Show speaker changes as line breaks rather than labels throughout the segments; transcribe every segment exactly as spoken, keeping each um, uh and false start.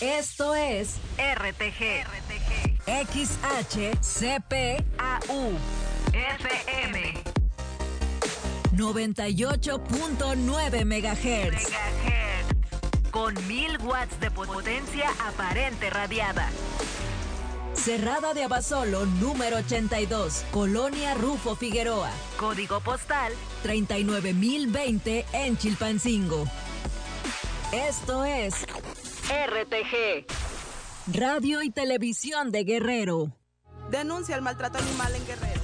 Esto es R T G, X H C P A U F M noventa y ocho punto nueve megahertz. Con mil watts de potencia aparente radiada. Cerrada de Abasolo, número ochenta y dos, Colonia Rufo Figueroa. Código postal treinta y nueve mil veinte en Chilpancingo. Esto es R T G, Radio y Televisión de Guerrero.
Denuncia el maltrato animal en Guerrero.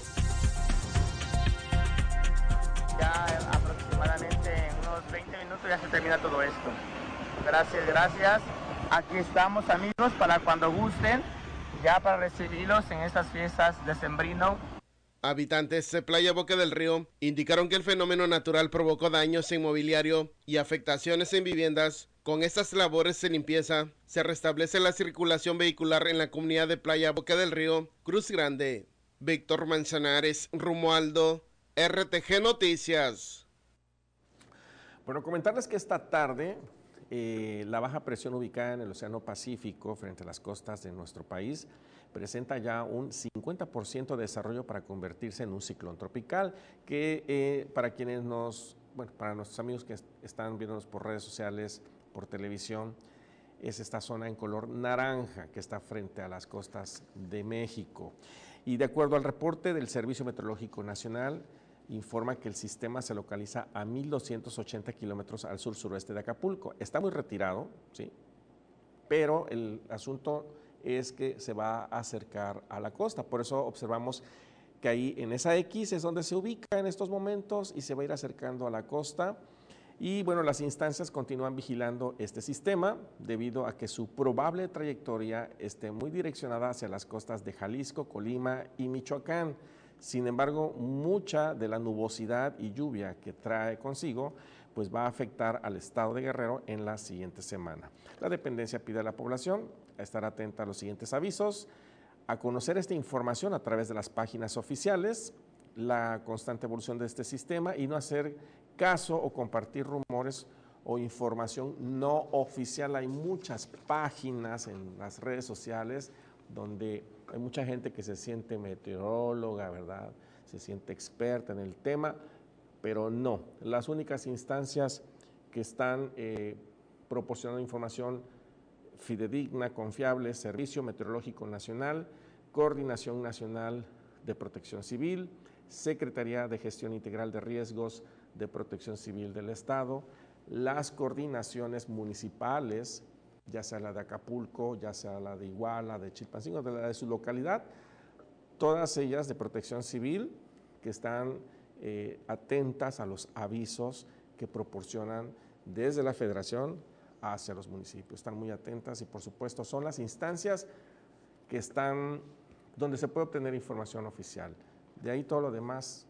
Ya aproximadamente en unos veinte minutos ya se termina todo esto. Gracias, gracias. Aquí estamos, amigos, para cuando gusten, ya para recibirlos en estas fiestas de Sembrino.
Habitantes de Playa Boca del Río indicaron que el fenómeno natural provocó daños en mobiliario y afectaciones en viviendas. Con estas labores de limpieza, se restablece la circulación vehicular en la comunidad de Playa Boca del Río, Cruz Grande. Víctor Manzanares, Romualdo, R T G Noticias.
Bueno, comentarles que esta tarde eh, la baja presión ubicada en el Océano Pacífico frente a las costas de nuestro país presenta ya un cincuenta por ciento de desarrollo para convertirse en un ciclón tropical que eh, para quienes nos, bueno, para nuestros amigos que est están viéndonos por redes sociales, por televisión, es esta zona en color naranja que está frente a las costas de México. Y de acuerdo al reporte del Servicio Meteorológico Nacional, informa que el sistema se localiza a mil doscientos ochenta kilómetros al sur-suroeste de Acapulco. Está muy retirado, ¿sí? Pero el asunto es que se va a acercar a la costa. Por eso observamos que ahí en esa X es donde se ubica en estos momentos y se va a ir acercando a la costa. Y bueno, las instancias continúan vigilando este sistema debido a que su probable trayectoria esté muy direccionada hacia las costas de Jalisco, Colima y Michoacán. Sin embargo, mucha de la nubosidad y lluvia que trae consigo pues va a afectar al estado de Guerrero en la siguiente semana. La dependencia pide a la población a estar atenta a los siguientes avisos, a conocer esta información a través de las páginas oficiales, la constante evolución de este sistema y no hacer caso o compartir rumores o información no oficial. Hay muchas páginas en las redes sociales donde hay mucha gente que se siente meteoróloga, ¿verdad? Se siente experta en el tema, pero no. Las únicas instancias que están eh, proporcionando información fidedigna, confiable, Servicio Meteorológico Nacional, Coordinación Nacional de Protección Civil, Secretaría de Gestión Integral de Riesgos de Protección Civil del Estado, las coordinaciones municipales, ya sea la de Acapulco, ya sea la de Iguala, de Chilpancingo, de la de su localidad, todas ellas de protección civil que están eh, atentas a los avisos que proporcionan desde la federación hacia los municipios. Están muy atentas y por supuesto son las instancias que están donde se puede obtener información oficial. De ahí todo lo demás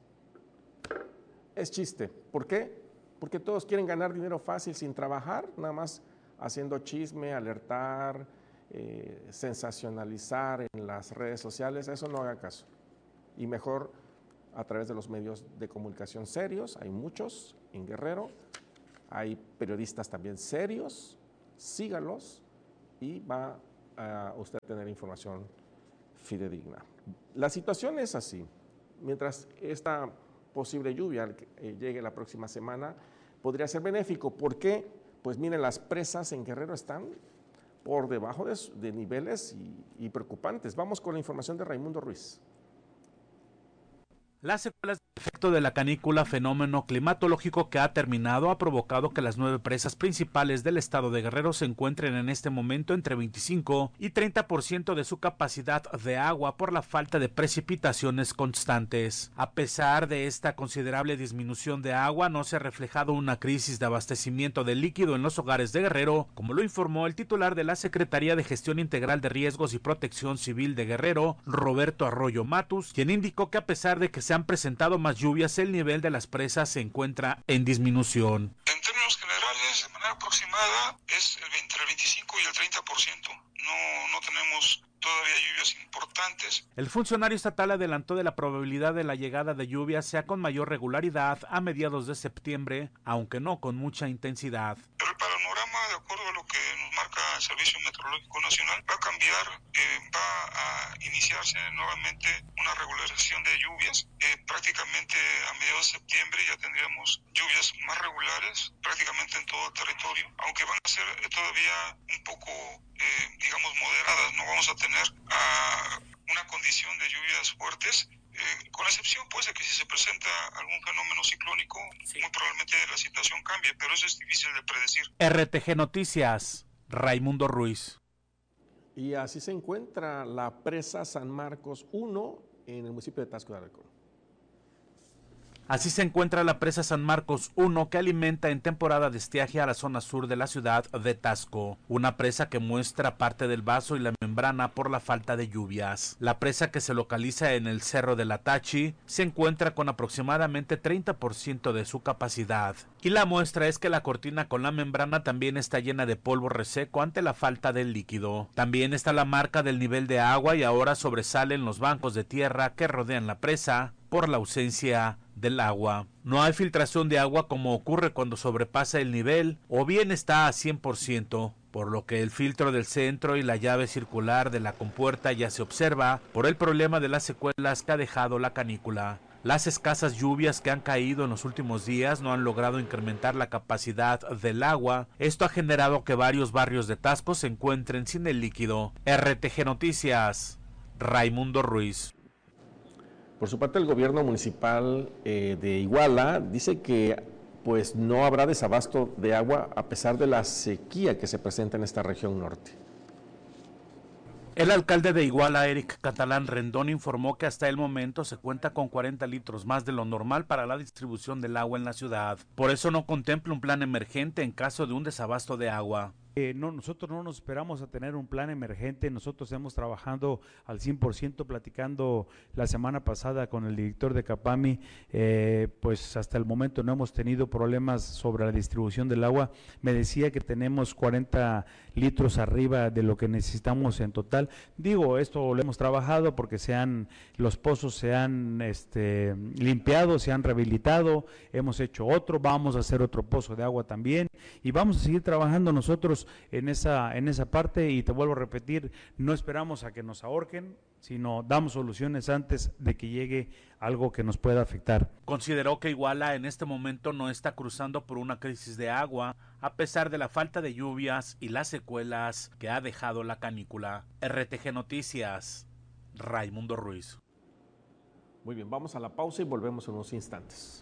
es chiste. ¿Por qué? Porque todos quieren ganar dinero fácil sin trabajar, nada más haciendo chisme, alertar, eh, sensacionalizar en las redes sociales. Eso no haga caso. Y mejor a través de los medios de comunicación serios, hay muchos en Guerrero, hay periodistas también serios, sígalos y va a usted tener información fidedigna. La situación es así. Mientras esta posible lluvia eh, llegue la próxima semana, podría ser benéfico. ¿Por qué? Pues miren, las presas en Guerrero están por debajo de, de niveles y, y preocupantes. Vamos con la información de Raimundo Ruiz.
Las secuelas del efecto de la canícula, fenómeno climatológico que ha terminado, ha provocado que las nueve presas principales del estado de Guerrero se encuentren en este momento entre veinticinco y treinta por ciento de su capacidad de agua por la falta de precipitaciones constantes. A pesar de esta considerable disminución de agua, no se ha reflejado una crisis de abastecimiento de líquido en los hogares de Guerrero, como lo informó el titular de la Secretaría de Gestión Integral de Riesgos y Protección Civil de Guerrero, Roberto Arroyo Matus, quien indicó que a pesar de que se han presentado más lluvias, el nivel de las presas se encuentra en disminución.
En términos generales, de manera aproximada, es entre el veinticinco y el treinta por ciento. No, no tenemos todavía lluvias importantes.
El funcionario estatal adelantó de la probabilidad de la llegada de lluvias sea con mayor regularidad a mediados de septiembre, aunque no con mucha intensidad.
Pero el panorama, de acuerdo a lo que que nos marca el Servicio Meteorológico Nacional, va a cambiar, eh, va a iniciarse nuevamente una regularización de lluvias. Eh, prácticamente a mediados de septiembre ya tendríamos lluvias más regulares prácticamente en todo el territorio, aunque van a ser todavía un poco, eh, digamos, moderadas. No vamos a tener uh, una condición de lluvias fuertes, eh, con excepción pues de que si se presenta algún fenómeno ciclónico, sí, muy probablemente la situación cambie, pero eso es difícil de predecir.
R T G Noticias, Raimundo Ruiz.
Y así se encuentra la presa San Marcos uno en el municipio de Taxco de Alarcón.
Así se encuentra la presa San Marcos uno, que alimenta en temporada de estiaje a la zona sur de la ciudad de Taxco. Una presa que muestra parte del vaso y la membrana por la falta de lluvias. La presa, que se localiza en el Cerro de la Tachi, se encuentra con aproximadamente treinta por ciento de su capacidad. Y la muestra es que la cortina con la membrana también está llena de polvo reseco ante la falta del líquido. También está la marca del nivel de agua y ahora sobresalen los bancos de tierra que rodean la presa por la ausencia del agua. No hay filtración de agua como ocurre cuando sobrepasa el nivel, o bien está a cien por ciento, por lo que el filtro del centro y la llave circular de la compuerta ya se observa por el problema de las secuelas que ha dejado la canícula. Las escasas lluvias que han caído en los últimos días no han logrado incrementar la capacidad del agua. Esto ha generado que varios barrios de Taxco se encuentren sin el líquido. R T G Noticias, Raimundo Ruiz.
Por su parte, el gobierno municipal eh, de Iguala dice que pues no habrá desabasto de agua a pesar de la sequía que se presenta en esta región norte.
El alcalde de Iguala, Eric Catalán Rendón, informó que hasta el momento se cuenta con cuarenta litros más de lo normal para la distribución del agua en la ciudad. Por eso no contempla un plan emergente en caso de un desabasto de agua.
Eh, no, nosotros no nos esperamos a tener un plan emergente. Nosotros hemos trabajado al cien por ciento, platicando la semana pasada con el director de Capami, eh, pues hasta el momento no hemos tenido problemas sobre la distribución del agua. Me decía que tenemos cuarenta litros arriba de lo que necesitamos en total. Digo, esto lo hemos trabajado porque se han, los pozos se han este, limpiado, se han rehabilitado, hemos hecho otro, vamos a hacer otro pozo de agua también y vamos a seguir trabajando nosotros en esa, en esa parte. Y te vuelvo a repetir, no esperamos a que nos ahorquen, sino damos soluciones antes de que llegue algo que nos pueda afectar.
Consideró que Iguala en este momento no está cruzando por una crisis de agua, a pesar de la falta de lluvias y las secuelas que ha dejado la canícula. R T G Noticias, Raimundo Ruiz.
Muy bien, vamos a la pausa y volvemos en unos instantes.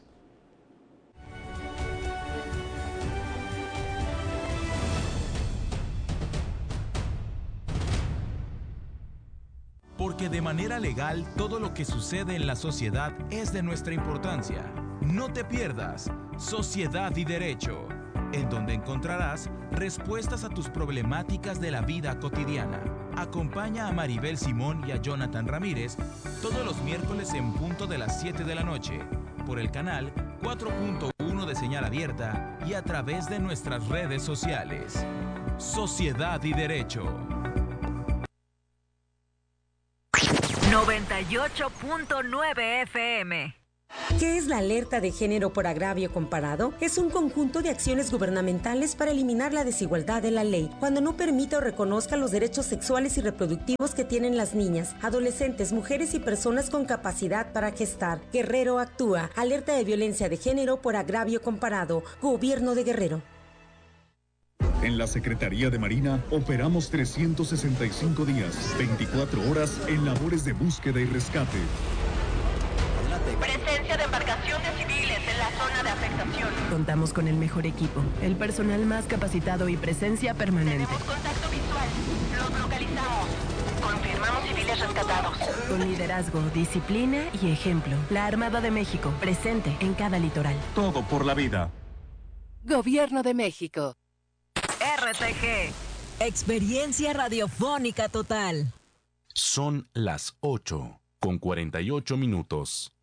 Porque de manera legal todo lo que sucede en la sociedad es de nuestra importancia. No te pierdas Sociedad y Derecho, en donde encontrarás respuestas a tus problemáticas de la vida cotidiana. Acompaña a Maribel Simón y a Jonathan Ramírez todos los miércoles en punto de las siete de la noche, por el canal cuatro punto uno de señal abierta y a través de nuestras redes sociales. Sociedad y Derecho.
noventa y ocho punto nueve F M.
¿Qué es la alerta de género por agravio comparado? Es un conjunto de acciones gubernamentales para eliminar la desigualdad de la ley, cuando no permita o reconozca los derechos sexuales y reproductivos que tienen las niñas, adolescentes, mujeres y personas con capacidad para gestar. Guerrero actúa. Alerta de violencia de género por agravio comparado. Gobierno de Guerrero.
En la Secretaría de Marina operamos trescientos sesenta y cinco días, veinticuatro horas en labores de búsqueda y rescate.
Presencia de embarcaciones civiles en la zona de afectación.
Contamos con el mejor equipo, el personal más capacitado y presencia permanente.
Tenemos contacto visual. Los localizamos. Confirmamos civiles rescatados.
Con liderazgo, disciplina y ejemplo. La Armada de México, presente en cada litoral.
Todo por la vida.
Gobierno de México.
R T G. Experiencia radiofónica total.
Son las ocho con cuarenta y ocho minutos.